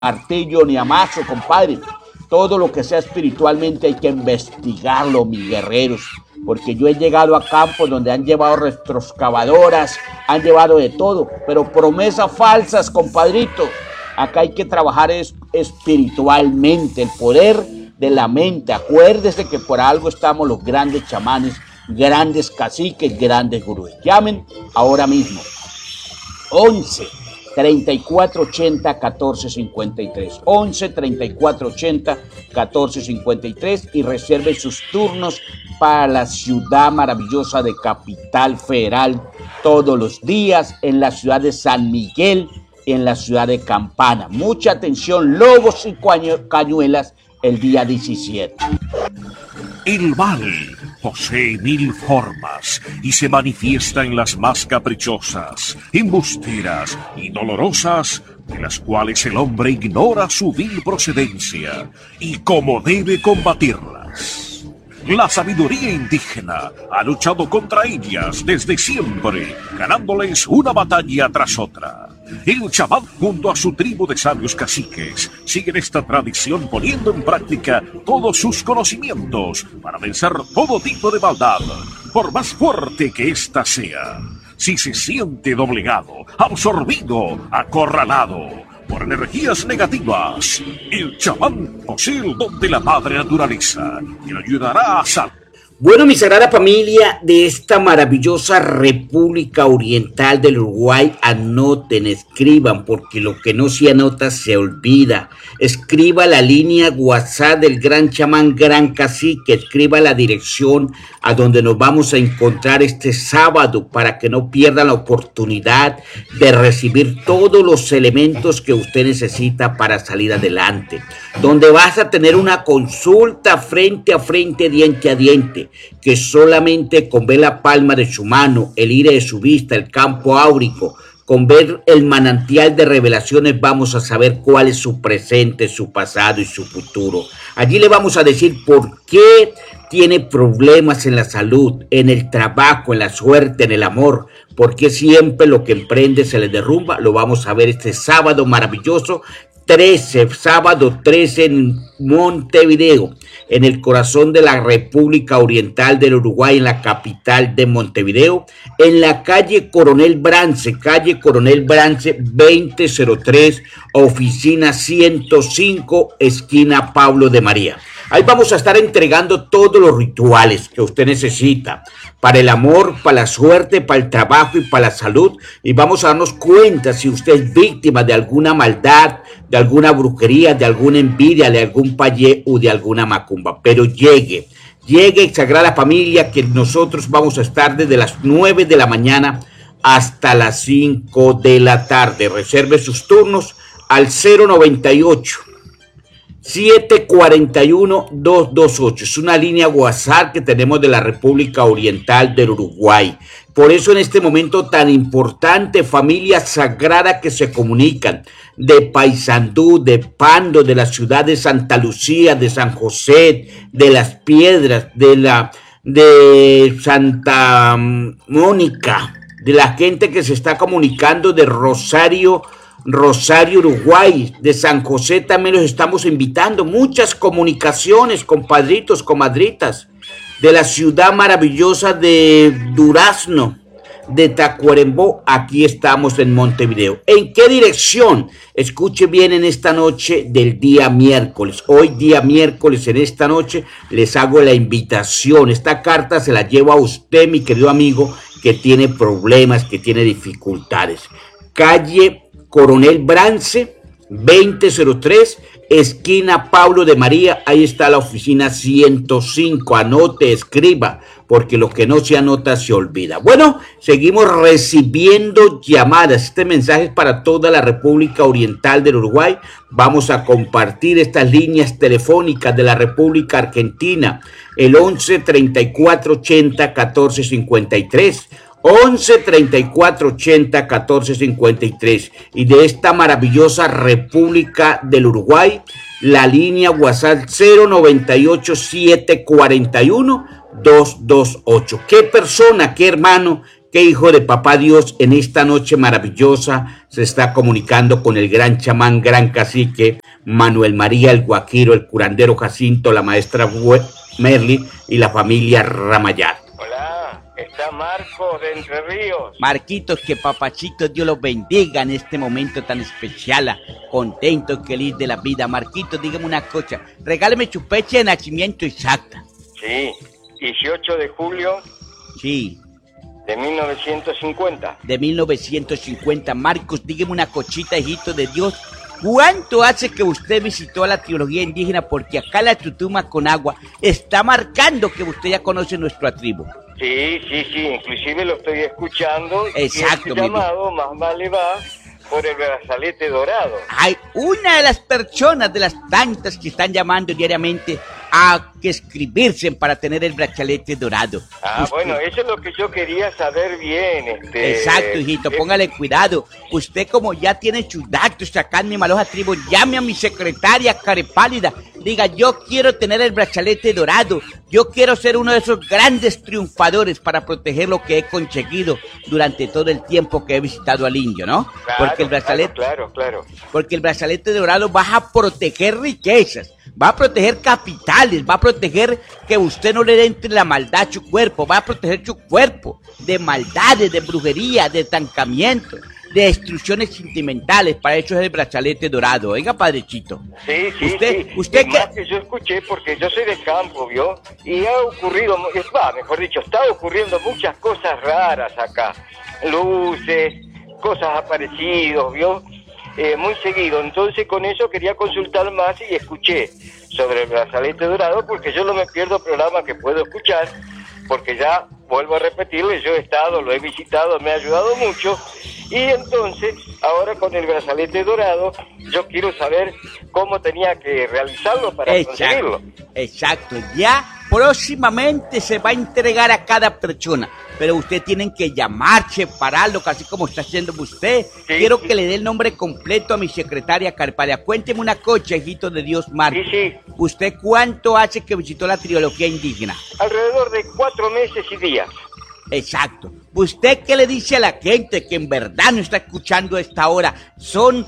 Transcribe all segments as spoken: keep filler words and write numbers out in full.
martillo ni amazo, compadre. Todo lo que sea espiritualmente hay que investigarlo, mis guerreros, porque yo he llegado a campos donde han llevado retroexcavadoras, han llevado de todo, pero promesas falsas, compadrito. Acá hay que trabajar es, espiritualmente, el poder de la mente. Acuérdese que por algo estamos los grandes chamanes, grandes caciques, grandes gurúes. Llamen ahora mismo. once, treinta y cuatro ochenta, catorce cincuenta y tres. once, treinta y cuatro ochenta, catorce cincuenta y tres y reserven sus turnos para la ciudad maravillosa de Capital Federal todos los días, en la ciudad de San Miguel, en la ciudad de Campana. Mucha atención, lobos y cañuelas el día diecisiete. El mal posee mil formas y se manifiesta en las más caprichosas, embusteras y dolorosas, de las cuales el hombre ignora su vil procedencia y cómo debe combatirlas. La sabiduría indígena ha luchado contra ellas desde siempre, ganándoles una batalla tras otra. El chamán, junto a su tribu de sabios caciques, siguen esta tradición poniendo en práctica todos sus conocimientos para vencer todo tipo de maldad, por más fuerte que ésta sea. Si se siente doblegado, absorbido, acorralado por energías negativas, el chamán posee el don de la madre naturaleza y lo ayudará a sanar. Bueno, mi sagrada familia de esta maravillosa República Oriental del Uruguay, anoten, escriban, porque lo que no se anota se olvida. Escriba la línea WhatsApp del gran chamán, gran cacique, escriba la dirección a donde nos vamos a encontrar este sábado para que no pierdan la oportunidad de recibir todos los elementos que usted necesita para salir adelante. Donde vas a tener una consulta frente a frente, diente a diente, que solamente con ver la palma de su mano, el aire de su vista, el campo áurico, con ver el manantial de revelaciones vamos a saber cuál es su presente, su pasado y su futuro. Allí le vamos a decir por qué tiene problemas en la salud, en el trabajo, en la suerte, en el amor, por qué siempre lo que emprende se le derrumba. Lo vamos a ver este sábado maravilloso, trece, sábado trece en Montevideo, en el corazón de la República Oriental del Uruguay, en la capital de Montevideo, en la calle Coronel Brance, calle Coronel Brance veinte cero tres, oficina ciento cinco, esquina Pablo de María. Ahí vamos a estar entregando todos los rituales que usted necesita para el amor, para la suerte, para el trabajo y para la salud. Y vamos a darnos cuenta si usted es víctima de alguna maldad, de alguna brujería, de alguna envidia, de algún payé o de alguna macumba. Pero llegue, llegue, Sagrada Familia, que nosotros vamos a estar desde las nueve de la mañana hasta las cinco de la tarde. Reserve sus turnos al cero noventa y ocho, siete cuarenta y uno, doscientos veintiocho. Es una línea WhatsApp que tenemos de la República Oriental del Uruguay. Por eso en este momento tan importante, familia sagrada que se comunican de Paysandú, de Pando, de la ciudad de Santa Lucía, de San José, de Las Piedras, de la de Santa Mónica, de la gente que se está comunicando de Rosario, Rosario, Uruguay, de San José también los estamos invitando. Muchas comunicaciones, compadritos, comadritas, de la ciudad maravillosa de Durazno, de Tacuarembó. Aquí estamos en Montevideo. ¿En qué dirección? Escuche bien en esta noche del día miércoles. Hoy día miércoles, en esta noche, les hago la invitación. Esta carta se la llevo a usted, mi querido amigo, que tiene problemas, que tiene dificultades. Calle Coronel Brance, veinte cero tres, esquina Pablo de María. Ahí está la oficina ciento cinco. Anote, escriba, porque lo que no se anota se olvida. Bueno, seguimos recibiendo llamadas. Este mensaje es para toda la República Oriental del Uruguay. Vamos a compartir estas líneas telefónicas de la República Argentina. El once, treinta y cuatro ochenta, catorce cincuenta y tres. once, treinta y cuatro ochenta, catorce cincuenta y tres. Y de esta maravillosa República del Uruguay, la línea WhatsApp cero noventa y ocho, siete cuarenta y uno, doscientos veintiocho. ¿Qué persona, qué hermano qué hijo de papá Dios en esta noche maravillosa se está comunicando con el gran chamán, gran cacique, Manuel María, el guaquiro, el curandero Jacinto, la maestra Merly y la familia Ramayar. Hola, está Marcos de Entre Ríos. Marquitos, que papachito Dios los bendiga en este momento tan especial, contento, feliz de la vida. Marquitos, dígame una cosa, regáleme su fecha de nacimiento exacta. Sí, dieciocho de julio Sí. de mil novecientos cincuenta. De mil novecientos cincuenta. Marcos, dígame una cochita, hijito de Dios. ¿Cuánto hace que usted visitó a la trilogía indígena? Porque acá la Tutuma con agua está marcando que usted ya conoce nuestra tribu. Sí, sí, sí, inclusive lo estoy escuchando. Exacto, y este llamado más vale va por el brazalete dorado. Hay una de las personas, de las tantas que están llamando diariamente a que escribirse para tener el brazalete dorado. Ah, Usted... bueno, eso es lo que yo quería saber bien. Este... Exacto, hijito, eh... póngale cuidado. Usted, como ya tiene sus datos acá en mi Maloja Tribu, llame a mi secretaria Carepálida. Diga, yo quiero tener el brazalete dorado. Yo quiero ser uno de esos grandes triunfadores para proteger lo que he conseguido durante todo el tiempo que he visitado al indio, ¿no? Claro, porque el brazalete, claro, claro, claro. Porque el brazalete dorado va a proteger riquezas, va a proteger capitales, va a proteger que usted no le entre la maldad a su cuerpo, va a proteger su cuerpo de maldades, de brujería, de estancamiento, de destrucciones sentimentales. Para eso es el brazalete dorado. Oiga, padrecito. Sí, sí, usted, sí. Usted es que... más que yo escuché, porque yo soy de campo, ¿vio? Y ha ocurrido, es va, mejor dicho, está ocurriendo muchas cosas raras acá. Luces, cosas aparecidos, ¿vio? Eh, muy seguido. Entonces con eso quería consultar más y escuché sobre el brazalete dorado, porque yo no me pierdo programa que puedo escuchar, porque ya vuelvo a repetirlo, yo he estado, lo he visitado, me ha ayudado mucho. Y entonces, ahora con el brazalete dorado, yo quiero saber cómo tenía que realizarlo para exacto, conseguirlo. Exacto, ya próximamente se va a entregar a cada persona, pero usted tiene que llamarse, pararlo, casi como está haciendo usted. Sí, quiero sí. que le dé el nombre completo a mi secretaria Carpalia. Cuénteme una cosa, hijito de Dios, Marcos. Sí, sí. ¿Usted cuánto hace que visitó la trilogía indígena? Alrededor de cuatro meses y días. Exacto. ¿Usted qué le dice a la gente que en verdad no está escuchando a esta hora? Son,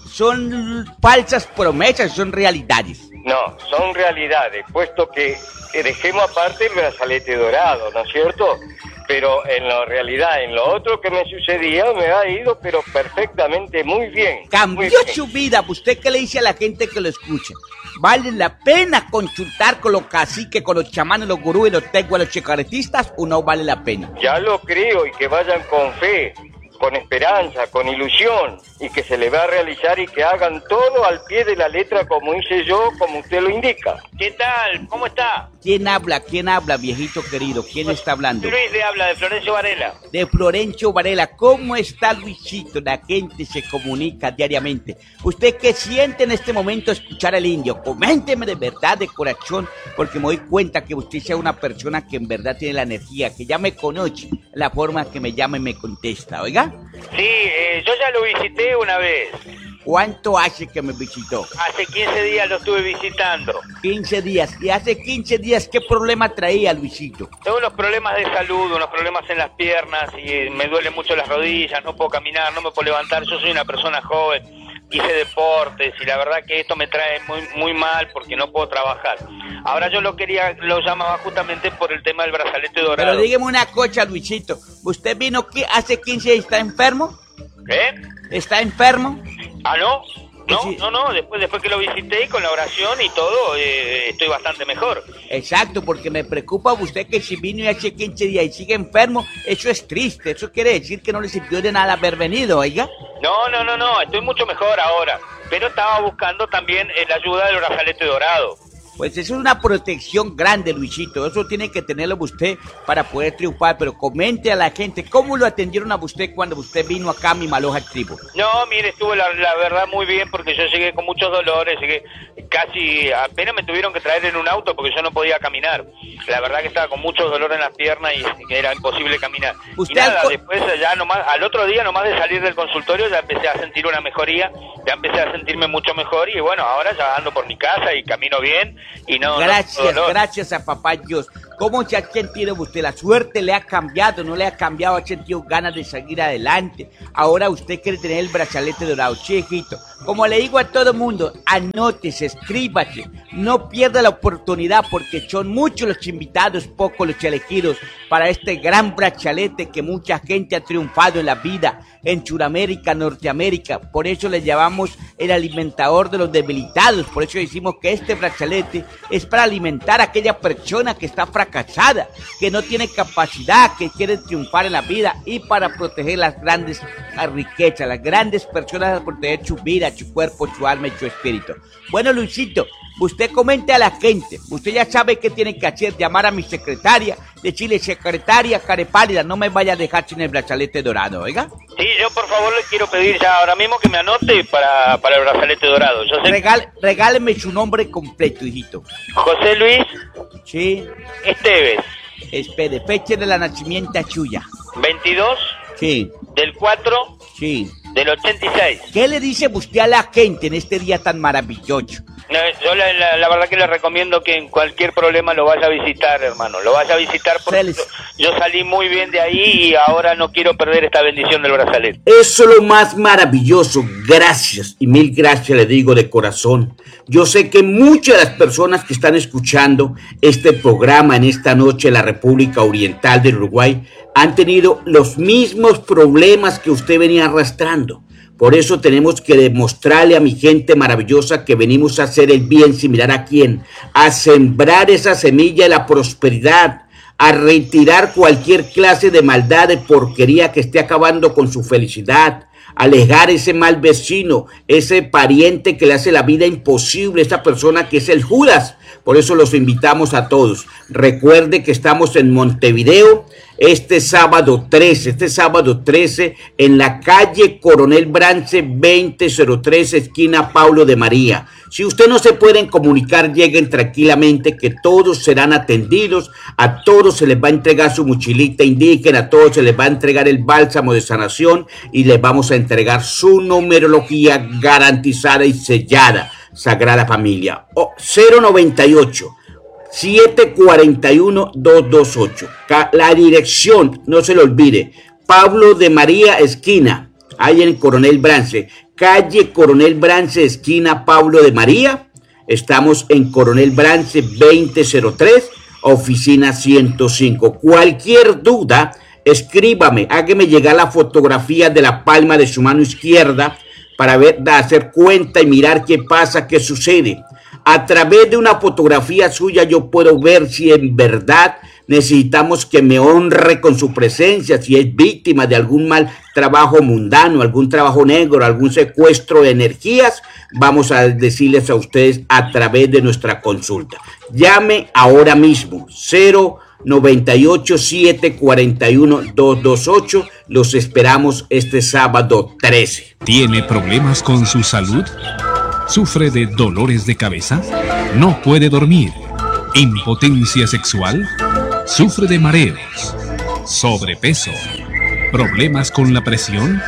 son falsas promesas, son realidades. No, son realidades, puesto que eh, dejemos aparte el brazalete dorado, ¿no es cierto? Pero en la realidad, en lo otro que me sucedía, me ha ido pero perfectamente muy bien. Cambió muy bien. su vida. ¿Usted qué le dice a la gente que lo escucha? ¿Vale la pena consultar con los caciques, con los chamanes, los gurús, los teguas, los chicaretistas, o no vale la pena? Ya lo creo, y que vayan con fe, con esperanza, con ilusión, y que se le va a realizar y que hagan todo al pie de la letra como hice yo, como usted lo indica. ¿Qué tal? ¿Cómo está? ¿Quién habla? ¿Quién habla, viejito querido? ¿Quién está hablando? Luis le habla, de Florencio Varela. De Florencio Varela. ¿Cómo está, Luisito? La gente se comunica diariamente. ¿Usted qué siente en este momento escuchar al indio? Coménteme de verdad, de corazón, porque me doy cuenta que usted sea una persona que en verdad tiene la energía, que ya me conoce, la forma que me llama y me contesta, ¿oiga? Sí, eh, yo ya lo visité una vez. ¿Cuánto hace que me visitó? Hace quince días lo estuve visitando. quince días. ¿Y hace quince días qué problema traía, Luisito? Tengo unos problemas de salud, unos problemas en las piernas y me duelen mucho las rodillas, no puedo caminar, no me puedo levantar. Yo soy una persona joven, hice deportes y la verdad que esto me trae muy muy mal porque no puedo trabajar. Ahora yo lo quería, lo llamaba justamente por el tema del brazalete dorado. Pero dígame una cosa, Luisito. ¿Usted vino que hace quince días y está enfermo? ¿Eh? ¿Está enfermo? ¿Ah, no? No, Sí. no, no, después, después que lo visité con la oración y todo, eh, estoy bastante mejor. Exacto, porque me preocupa usted que si vino y hace quince días y sigue enfermo, eso es triste. Eso quiere decir que no le sirvió de nada haber venido, oiga. No, no, no, no, estoy mucho mejor ahora, pero estaba buscando también eh, la ayuda del brazalete dorado. Pues eso es una protección grande, Luisito. Eso tiene que tenerlo usted para poder triunfar. Pero comente a la gente cómo lo atendieron a usted cuando usted vino acá a mi Maloja Tribu. No, mire, estuve la, la verdad muy bien porque yo llegué con muchos dolores, llegué casi, apenas me tuvieron que traer en un auto porque yo no podía caminar. La verdad que estaba con muchos dolores en las piernas y era imposible caminar. Usted y nada, al co- después ya nomás, al otro día nomás de salir del consultorio ya empecé a sentir una mejoría, ya empecé a sentirme mucho mejor y bueno, ahora ya ando por mi casa y camino bien y no... Gracias, no, dolor. gracias a papá Dios. ¿Cómo se ha sentido usted? ¿La suerte le ha cambiado? ¿No le ha cambiado? ¿Ha sentido ganas de seguir adelante? Ahora usted quiere tener el brazalete dorado. Sí, hijito. Como le digo a todo mundo, anótese, escríbase. No pierda la oportunidad porque son muchos los invitados, pocos los elegidos para este gran brazalete que mucha gente ha triunfado en la vida, en Sudamérica, Norteamérica. Por eso le llamamos el alimentador de los debilitados. Por eso decimos que este brazalete es para alimentar a aquella persona que está fracasada, que no tiene capacidad, que quiere triunfar en la vida, y para proteger las grandes riquezas, las grandes personas, a proteger su vida, su cuerpo, su alma y su espíritu. Bueno, Luisito, usted comente a la gente. Usted ya sabe qué tiene que hacer: llamar a mi secretaria, decirle: secretaria carepálida, no me vaya a dejar sin el brazalete dorado, oiga. Sí, yo por favor le quiero pedir ya ahora mismo que me anote para, para el brazalete dorado. Yo sé... Regal, regáleme su nombre completo, hijito. José Luis Sí. Esteves. Espere, fecha de la nacimiento suya. veintidós Sí. del cuatro Sí. del ochenta y seis. ¿Qué le dice usted a la gente en este día tan maravilloso? No, yo la, la, la verdad que le recomiendo que en cualquier problema lo vaya a visitar, hermano. Lo vaya a visitar porque Feliz. yo, yo salí muy bien de ahí y ahora no quiero perder esta bendición del brazalete. Eso es lo más maravilloso. Gracias y mil gracias le digo de corazón. Yo sé que muchas de las personas que están escuchando este programa en esta noche en la República Oriental del Uruguay han tenido los mismos problemas que usted venía arrastrando. Por eso tenemos que demostrarle a mi gente maravillosa que venimos a hacer el bien, similar a quién, a sembrar esa semilla de la prosperidad, a retirar cualquier clase de maldad, de porquería que esté acabando con su felicidad, alejar ese mal vecino, ese pariente que le hace la vida imposible, esa persona que es el Judas. Por eso los invitamos a todos. Recuerde que estamos en Montevideo este sábado trece, este sábado trece en la calle Coronel Brance veinte cero tres, esquina Pablo de María. Si usted no se pueden comunicar, lleguen tranquilamente que todos serán atendidos, a todos se les va a entregar su mochilita indígena, a todos se les va a entregar el bálsamo de sanación y les vamos a entregar su numerología garantizada y sellada. Sagrada Familia. Oh, cero noventa y ocho, siete cuarenta y uno, doscientos veintiocho. La dirección, no se lo olvide, Pablo de María, esquina, ahí en Coronel Brance, calle Coronel Brance, esquina Pablo de María. Estamos en Coronel Brance veinte cero tres, oficina ciento cinco. Cualquier duda, escríbame, hágame llegar la fotografía de la palma de su mano izquierda para ver, hacer cuenta y mirar qué pasa, qué sucede. A través de una fotografía suya yo puedo ver si en verdad necesitamos que me honre con su presencia, si es víctima de algún mal trabajo mundano, algún trabajo negro, algún secuestro de energías. Vamos a decirles a ustedes a través de nuestra consulta. Llame ahora mismo, cero noventa y ocho, siete cuarenta y uno, doscientos veintiocho. Los esperamos este sábado trece. ¿Tiene problemas con su salud? ¿Sufre de dolores de cabeza? ¿No puede dormir? ¿Impotencia sexual? ¿Sufre de mareos? ¿Sobrepeso? ¿Problemas con la presión?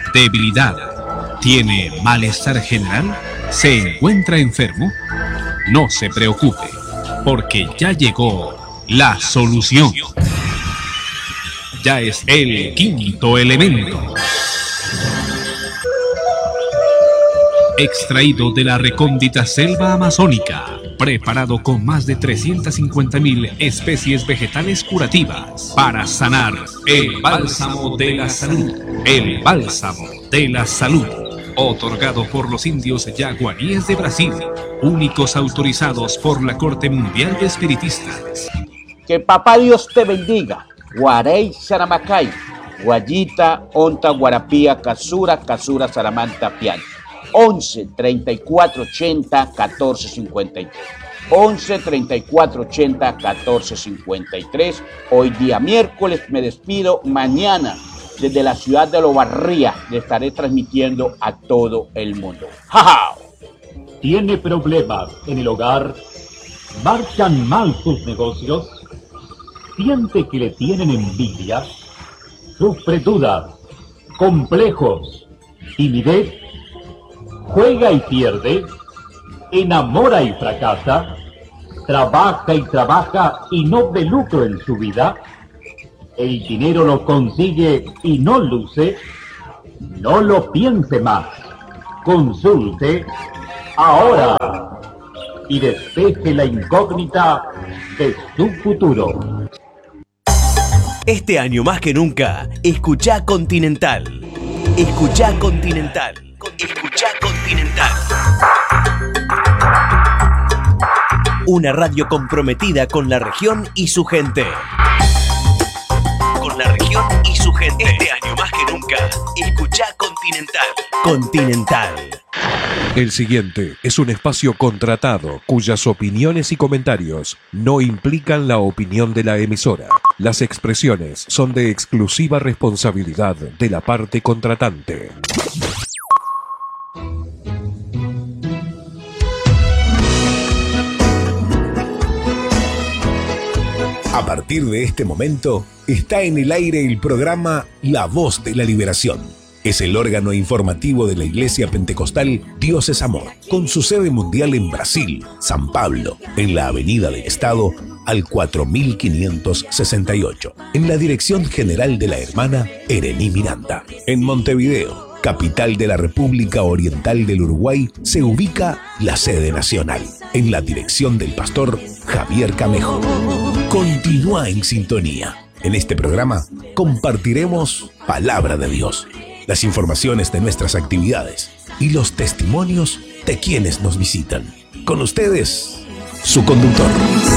¿Debilidad? ¿Tiene malestar general? ¿Se encuentra enfermo? No se preocupe, porque ya llegó la solución. Ya es el quinto elemento. Extraído de la recóndita selva amazónica, preparado con más de trescientas cincuenta mil especies vegetales curativas para sanar. El bálsamo de la salud. El bálsamo de la salud. Otorgado por los indios yaguaníes de Brasil, únicos autorizados por la Corte Mundial de Espiritistas. Que papá Dios te bendiga. Guarey Saramacay, Guayita, Onta, Guarapía, Casura, Casura, Saramanta, Pian. once, treinta y cuatro, ochenta, catorce, cincuenta y tres. once, treinta y cuatro, ochenta, catorce, cincuenta y tres. Hoy día miércoles me despido. Mañana desde la ciudad de Lobarría le estaré transmitiendo a todo el mundo. ¡Ja, ja! ¿Tiene problemas en el hogar? ¿Marchan mal sus negocios? ¿Siente que le tienen envidia? ¿Sufre dudas, complejos, timidez? ¿Juega y pierde? ¿Enamora y fracasa? trabaja y trabaja y no ve lucro en su vida, el dinero lo consigue y no luce, no lo piense más. Consulte ahora y despeje la incógnita de su futuro. Este año más que nunca, escuchá Continental. Escuchá Continental. Escuchá Continental. Una radio comprometida con la región y su gente. Con la región y su gente. Este año más que nunca, escuchá Continental. Continental. El siguiente es un espacio contratado cuyas opiniones y comentarios no implican la opinión de la emisora. Las expresiones son de exclusiva responsabilidad de la parte contratante. A partir de este momento, está en el aire el programa La Voz de la Liberación. Es el órgano informativo de la Iglesia Pentecostal Dios es Amor, con su sede mundial en Brasil, San Pablo, en la Avenida del Estado, al cuatro mil quinientos sesenta y ocho, en la dirección general de la hermana Erení Miranda. En Montevideo, capital de la República Oriental del Uruguay, se ubica la sede nacional, en la dirección del pastor Javier Camejo. Continúa en sintonía. En este programa compartiremos Palabra de Dios, las informaciones de nuestras actividades y los testimonios de quienes nos visitan. Con ustedes, su conductor.